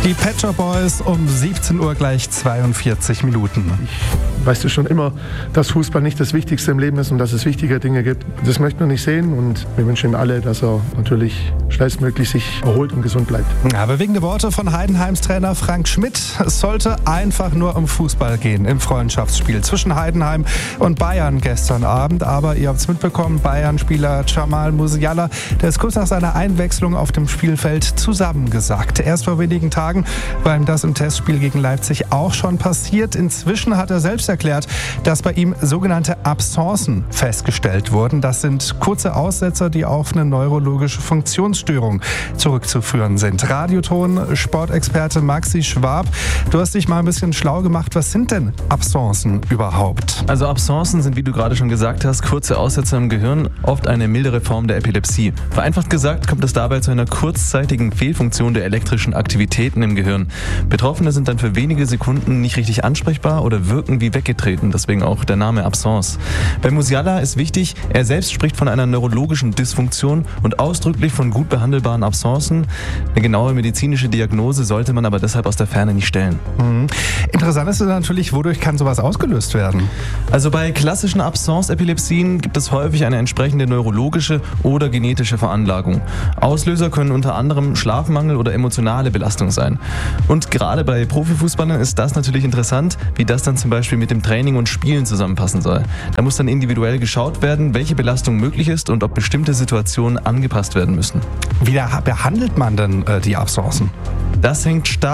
Die Pet Shop Boys um 17 Uhr gleich 42 Minuten. Weißt du schon immer, dass Fußball nicht das Wichtigste im Leben ist und dass es wichtige Dinge gibt. Das möchten wir nicht sehen und wir wünschen ihm alle, dass er natürlich schnellstmöglich sich erholt und gesund bleibt. Ja, bewegende Worte von Heidenheims Trainer Frank Schmidt. Es sollte einfach nur um Fußball gehen im Freundschaftsspiel zwischen Heidenheim und Bayern gestern Abend. Aber ihr habt es mitbekommen, Bayern-Spieler Jamal Musiala, der ist kurz nach seiner Einwechslung auf dem Spielfeld zusammengesackt. Erst vor wenigen Tagen war ihm das im Testspiel gegen Leipzig auch schon passiert. Inzwischen hat er selbst erklärt, dass bei ihm sogenannte Absencen festgestellt wurden. Das sind kurze Aussetzer, die auf eine neurologische Funktionsstörung zurückzuführen sind. Radioton, Sportexperte Maxi Schwab, du hast dich mal ein bisschen schlau gemacht. Was sind denn Absencen überhaupt? Also Absencen sind, wie du gerade schon gesagt hast, kurze Aussetzer im Gehirn, oft eine mildere Form der Epilepsie. Vereinfacht gesagt kommt es dabei zu einer kurzzeitigen Fehlfunktion der elektrischen Aktivitäten im Gehirn. Betroffene sind dann für wenige Sekunden nicht richtig ansprechbar oder wirken wie weggetreten, deswegen auch der Name Absence. Bei Musiala ist wichtig, er selbst spricht von einer neurologischen Dysfunktion und ausdrücklich von gut behandelbaren Absencen. Eine genaue medizinische Diagnose sollte man aber deshalb aus der Ferne nicht stellen. Interessant ist natürlich, wodurch kann sowas ausgelöst werden? Also bei klassischen Absence-Epilepsien gibt es häufig eine entsprechende neurologische oder genetische Veranlagung. Auslöser können unter anderem Schlafmangel oder emotionale Belastung sein. Und gerade bei Profifußballern ist das natürlich interessant, wie das dann zum Beispiel mit dem Training und Spielen zusammenpassen soll. Da muss dann individuell geschaut werden, welche Belastung möglich ist und ob bestimmte Situationen angepasst werden müssen. Wie behandelt man denn die Absencen? Das hängt stark